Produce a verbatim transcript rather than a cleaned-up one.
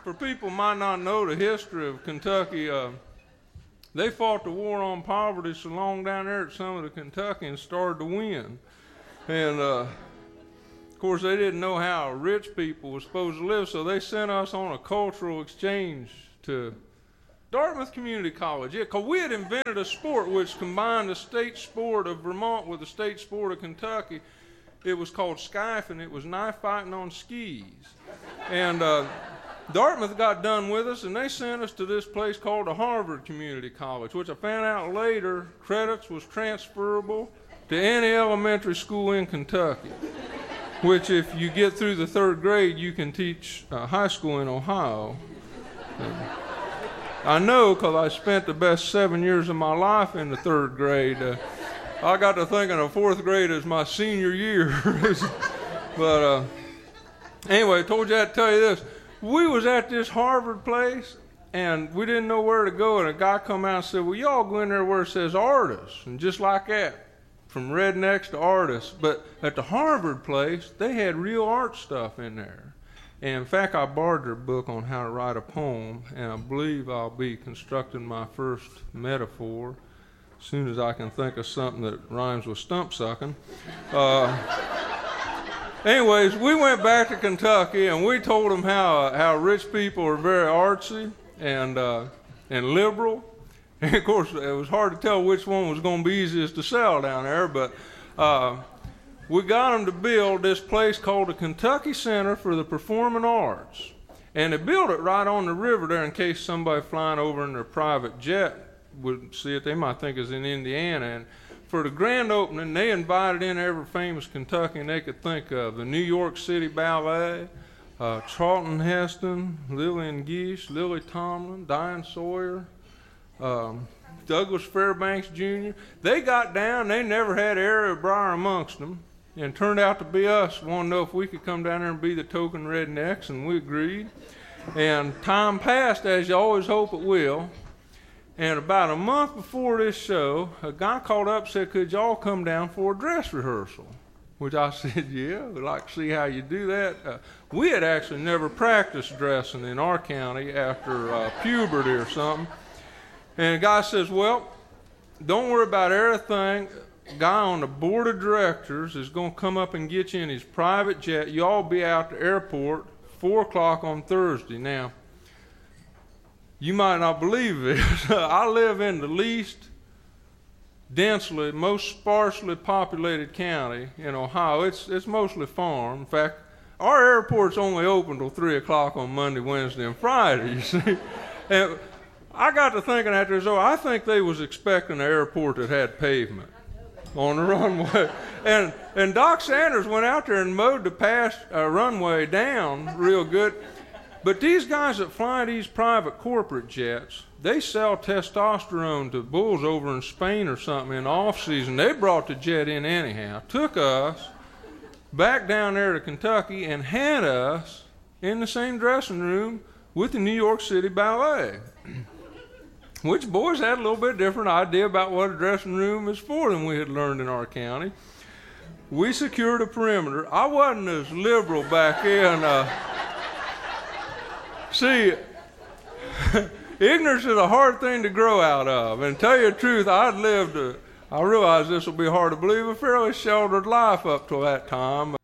for people who might not know the history of Kentucky, uh, they fought the war on poverty so long down there that some of the Kentuckians started to win. And, uh, of course, they didn't know how rich people were supposed to live, so they sent us on a cultural exchange to Dartmouth Community College. Yeah, because we had invented a sport which combined the state sport of Vermont with the state sport of Kentucky. It was called skifing. It was knife fighting on skis. And uh, Dartmouth got done with us, and they sent us to this place called the Harvard Community College, which I found out later credits was transferable to any elementary school in Kentucky, which if you get through the third grade, you can teach uh, high school in Ohio. Uh, I know because I spent the best seven years of my life in the third grade. Uh, I got to thinking of fourth grade as my senior year. But uh, anyway, I told you I'd tell you this. We was at this Harvard place, and we didn't know where to go, and a guy come out and said, well, y'all go in there where it says artists, and just like that, from rednecks to artists. But at the Harvard place, they had real art stuff in there. And in fact, I borrowed their book on how to write a poem, and I believe I'll be constructing my first metaphor as soon as I can think of something that rhymes with stump sucking. Uh, anyways, we went back to Kentucky, and we told them how uh, how rich people are very artsy and uh, and liberal. And of course, it was hard to tell which one was going to be easiest to sell down there, but uh, we got them to build this place called the Kentucky Center for the Performing Arts. And they built it right on the river there in case somebody flying over in their private jet would see it. They might think it's in Indiana. And for the grand opening, they invited in every famous Kentuckian they could think of. The New York City Ballet, uh, Charlton Heston, Lillian Gish, Lily Tomlin, Diane Sawyer, um, Douglas Fairbanks Junior They got down. They never had Area Briar amongst them. And it turned out to be us. Wanted to know if we could come down there and be the token rednecks, and we agreed. And time passed, as you always hope it will. And about a month before this show, a guy called up and said, could y'all come down for a dress rehearsal? Which I said, yeah, we'd like to see how you do that. Uh, we had actually never practiced dressing in our county after uh, puberty or something. And the guy says, well, don't worry about everything. A guy on the board of directors is going to come up and get you in his private jet. You all be out at the airport four o'clock on Thursday. Now, you might not believe this. I live in the least densely, most sparsely populated county in Ohio. It's it's mostly farm. In fact, our airport's only open till three o'clock on Monday, Wednesday, and Friday, you see. And I got to thinking after this, oh, I think they was expecting an airport that had pavement on the runway. And and Doc Sanders went out there and mowed the past uh, runway down real good. But these guys that fly these private corporate jets, they sell testosterone to bulls over in Spain or something in the off-season. They brought the jet in anyhow, took us back down there to Kentucky and had us in the same dressing room with the New York City Ballet. Which boys had a little bit different idea about what a dressing room is for than we had learned in our county. We secured a perimeter. I wasn't as liberal back then. Uh, see, ignorance is a hard thing to grow out of. And to tell you the truth, I'd lived, a, I realize this will be hard to believe, a fairly sheltered life up till that time.